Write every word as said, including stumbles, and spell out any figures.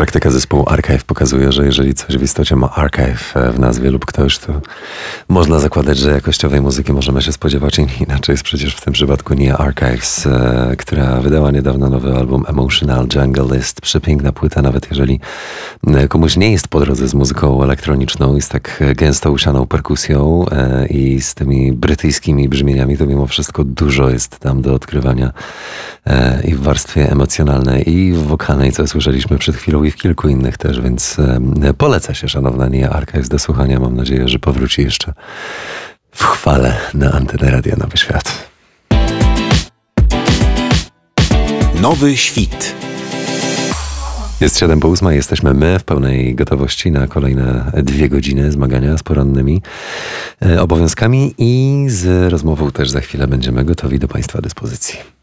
Praktyka zespołu Archive pokazuje, że jeżeli coś w istocie ma Archive w nazwie lub ktoś, to można zakładać, że jakościowej muzyki możemy się spodziewać. Inaczej jest przecież w tym przypadku Nia Archives, która wydała niedawno nowy album Emotional Jungle. Jest przepiękna płyta, nawet jeżeli komuś nie jest po drodze z muzyką elektroniczną i z tak gęsto usianą perkusją i z tymi brytyjskimi brzmieniami, to mimo wszystko dużo jest tam do odkrywania i w warstwie emocjonalnej, i w wokalnej, co słyszeliśmy przed chwilą, i w kilku innych też, więc poleca się szanowna Nia Archives do słuchania. Mam nadzieję, że powróci jeszcze w chwale na antenę Radia Nowy Świat. Nowy Świt. Jest siedem po ósmej, jesteśmy my w pełnej gotowości na kolejne dwie godziny zmagania z porannymi obowiązkami i z rozmową też za chwilę będziemy gotowi do Państwa dyspozycji.